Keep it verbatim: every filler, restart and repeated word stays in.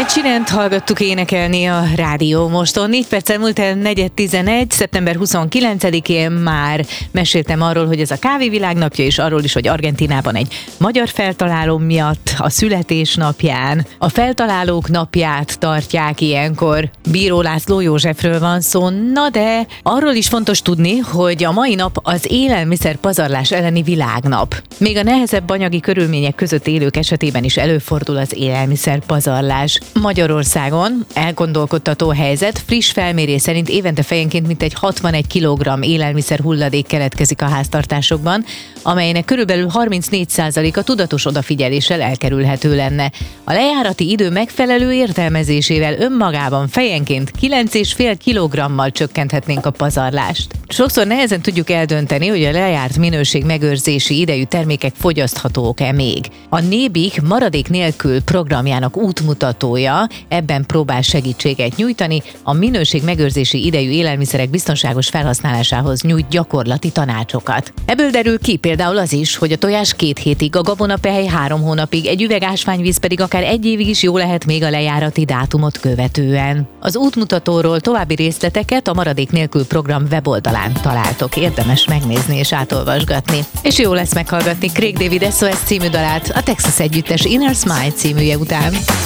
Ed Sheerant hallgattuk énekelni a Rádió Moston. Négy perccel múlt el negyed tizenegy, szeptember huszonkilencedikén már meséltem arról, hogy ez a kávévilág napja, és arról is, hogy Argentínában egy magyar feltaláló miatt a születésnapján a feltalálók napját tartják ilyenkor. Bíró László Józsefről van szó, na de arról is fontos tudni, hogy a mai nap az élelmiszer pazarlás elleni világnap. Még a nehezebb anyagi körülmények között élők esetében is előfordul az élelmiszer pazarlás. Magyarországon elgondolkodtató helyzet, friss felmérés szerint évente fejenként mintegy hatvanegy kilogramm élelmiszer hulladék keletkezik a háztartásokban, amelynek körülbelül harmincnégy százaléka tudatos odafigyeléssel elkerülhető lenne. A lejárati idő megfelelő értelmezésével önmagában fejenként kilenc egész öt kilogrammal csökkenthetnénk a pazarlást. Sokszor nehezen tudjuk eldönteni, hogy a lejárt minőség megőrzési idejű termékek fogyaszthatók-e még. A Nébik maradék nélkül programjának útmutatója ebben próbál segítséget nyújtani, a minőség megőrzési idejű élelmiszerek biztonságos felhasználásához nyújt gyakorlati tanácsokat. Ebből derül ki például az is, hogy a tojás két hétig, a gabonapehely három hónapig, egy üveg ásványvíz pedig akár egy évig is jó lehet még a lejárati dátumot követően. Az útmutatóról további részleteket a Maradék nélkül program weboldalán találtok, érdemes megnézni és átolvasgatni. És jó lesz meghallgatni Craig David es o es című dalát a Texas együttes Inner Smile címűje után.